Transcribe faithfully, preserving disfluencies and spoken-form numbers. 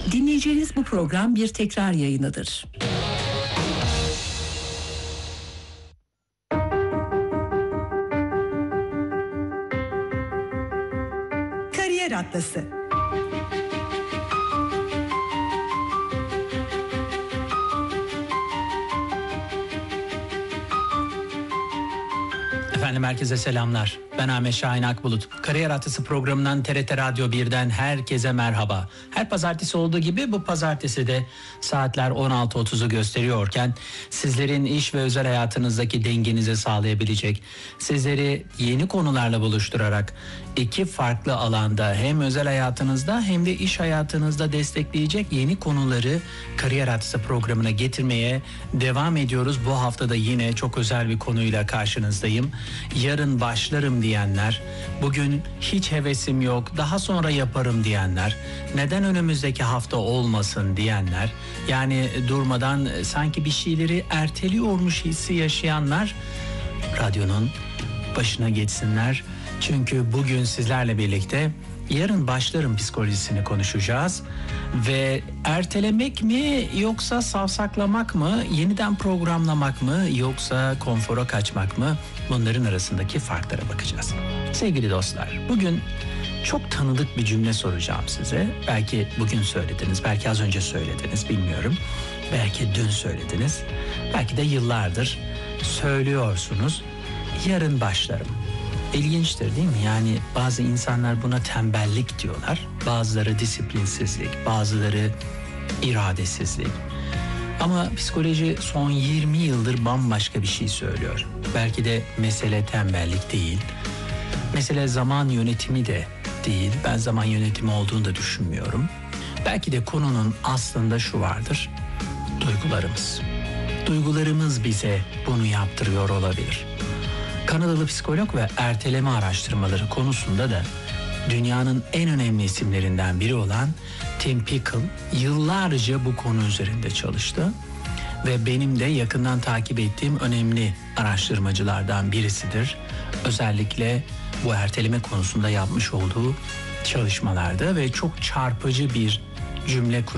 Dinleyeceğiniz bu program bir tekrar yayınıdır. Kariyer Atlası. Efendim herkese selamlar. Ben Ahmet Şahin Akbulut. Kariyer Atlası programından T R T Radyo birden herkese merhaba. Her pazartesi olduğu gibi bu pazartesi de saatler on altı otuzu gösteriyorken sizlerin iş ve özel hayatınızdaki dengenizi sağlayabilecek, sizleri yeni konularla buluşturarak iki farklı alanda hem özel hayatınızda hem de iş hayatınızda destekleyecek yeni konuları Kariyer Atlası programına getirmeye devam ediyoruz. Bu hafta da yine çok özel bir konuyla karşınızdayım. Yarın başlarım diyenler, bugün hiç hevesim yok, daha sonra yaparım diyenler, neden önümüzdeki hafta olmasın diyenler, yani durmadan sanki bir şeyleri erteliyormuş hissi yaşayanlar radyonun başına geçsinler. Çünkü bugün sizlerle birlikte yarın başlarım psikolojisini konuşacağız. Ve ertelemek mi yoksa savsaklamak mı, yeniden programlamak mı yoksa konfora kaçmak mı, bunların arasındaki farklara bakacağız. Sevgili dostlar, bugün çok tanıdık bir cümle soracağım size. Belki bugün söylediniz, belki az önce söylediniz, bilmiyorum. Belki dün söylediniz, belki de yıllardır söylüyorsunuz. Yarın başlarım. İlginçtir değil mi? Yani bazı insanlar buna tembellik diyorlar. Bazıları disiplinsizlik, bazıları iradesizlik. Ama psikoloji son yirmi yıldır bambaşka bir şey söylüyor. Belki de mesele tembellik değil. Mesele zaman yönetimi de değil. Ben zaman yönetimi olduğunu da düşünmüyorum. Belki de konunun aslında şu vardır. Duygularımız. Duygularımız bize bunu yaptırıyor olabilir. Kanadalı psikolog ve erteleme araştırmaları konusunda da dünyanın en önemli isimlerinden biri olan Tim Pickle yıllarca bu konu üzerinde çalıştı ve benim de yakından takip ettiğim önemli araştırmacılardan birisidir. Özellikle bu erteleme konusunda yapmış olduğu çalışmalarda ve çok çarpıcı bir cümle kuruyor.